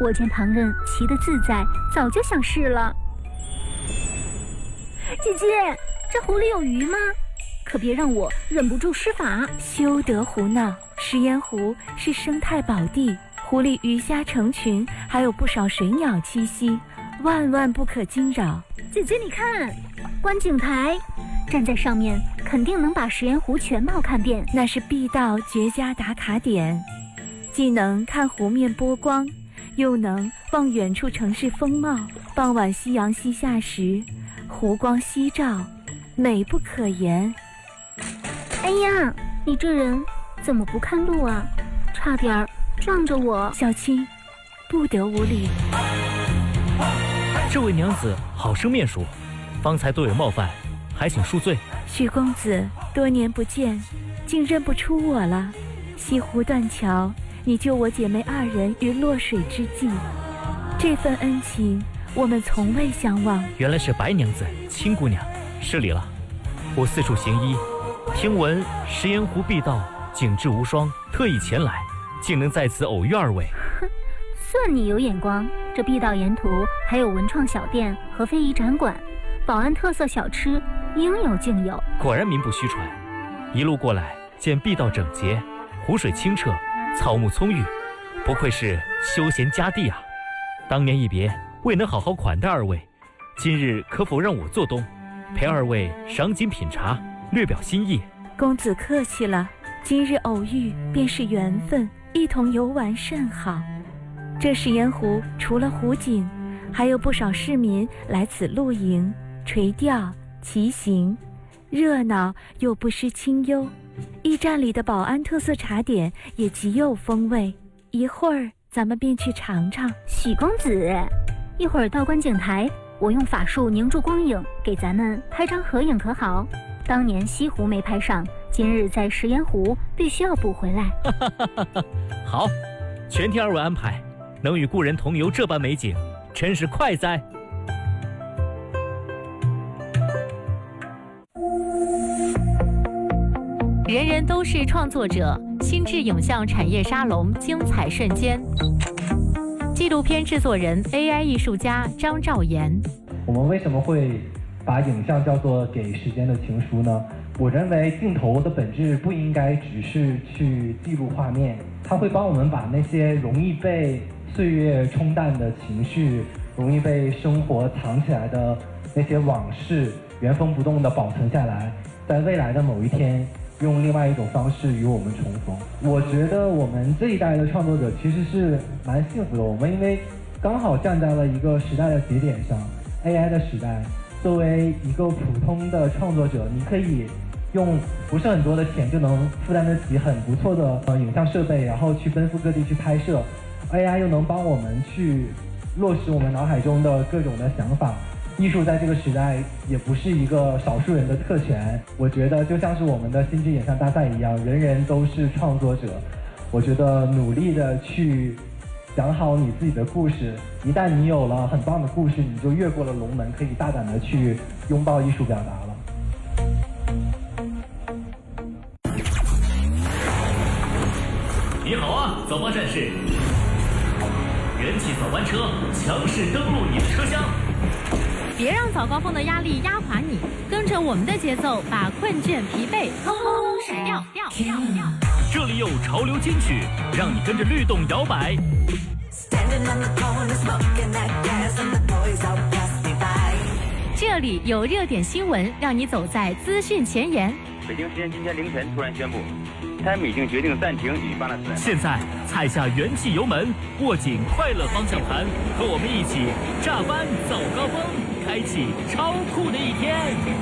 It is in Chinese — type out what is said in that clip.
我见旁人骑得自在，早就想试了。姐姐，这湖里有鱼吗？可别让我忍不住施法。 休得胡闹，食盐湖是生态宝地，湖里鱼虾成群，还有不少水鸟栖息，万万不可惊扰。 姐姐你看，观景台，站在上面肯定能把食盐湖全貌看遍。 那是必到绝佳打卡点，既能看湖面波光，又能望远处城市风貌。傍晚夕阳西下时，湖光夕照，美不可言。 哎呀，你这人怎么不看路啊？差点撞着我。 小青，不得无礼。 这位娘子好生面熟，方才多有冒犯，还请恕罪。 许公子多年不见，竟认不出我了。西湖断桥，你救我姐妹二人于落水之际，这份恩情我们从未相忘。 原来是白娘子、青姑娘，失礼了。我四处行医，听闻食盐湖碧道景致无双，特意前来，竟能在此偶遇二位。 算你有眼光。这碧道沿途还有文创小店和非遗展馆，宝安特色小吃应有尽有。 果然名不虚传。一路过来，见碧道整洁，湖水清澈，草木葱郁，不愧是休闲佳地啊。当年一别，未能好好款待二位，今日可否让我做东，陪二位赏景品茶，略表心意？ 公子客气了，今日偶遇便是缘分，一同游玩甚好。这食盐湖除了湖景，还有不少市民来此露营、垂钓、骑行，热闹又不失清幽。驿站里的宝安特色茶点也极有风味，一会儿咱们便去尝尝。 许公子，一会儿到观景台，我用法术凝住光影，给咱们拍张合影可好？当年西湖没拍上，今日在食盐湖必须要补回来。 好，全听二位安排。能与故人同游这般美景，真是快哉！ 人人都是创作者，心智影像产业沙龙精彩瞬间。纪录片制作人 AI 艺术家张兆岩。 我们为什么会把影像叫做给时间的情书呢？我认为镜头的本质不应该只是去记录画面，它会帮我们把那些容易被岁月冲淡的情绪，容易被生活藏起来的那些往事，原封不动地保存下来，在未来的某一天用另外一种方式与我们重逢。我觉得我们这一代的创作者其实是蛮幸福的，我们因为刚好站在了一个时代的节点上， AI 的时代，作为一个普通的创作者，你可以用不是很多的钱就能负担得起很不错的影像设备，然后去奔赴各地去拍摄。AI 又能帮我们去落实我们脑海中的各种的想法。艺术在这个时代也不是一个少数人的特权，我觉得就像是我们的心智影像大赛一样，人人都是创作者。我觉得努力的去讲好你自己的故事，一旦你有了很棒的故事，你就越过了龙门，可以大胆的去拥抱艺术表达了。 你好啊，早八战士！元气早班车强势登陆你的车厢， 别让早高峰的压力压垮你，跟着我们的节奏，把困倦疲惫通通甩掉。 这里有潮流金曲，让你跟着律动摇摆。 这里有热点新闻，让你走在资讯前沿。 北京时间今天凌晨突然宣布，Time 已经决定暂停与巴勒斯坦。 现在踩下元气油门，握紧快乐方向盘，和我们一起炸翻早高峰，开启超酷的一天。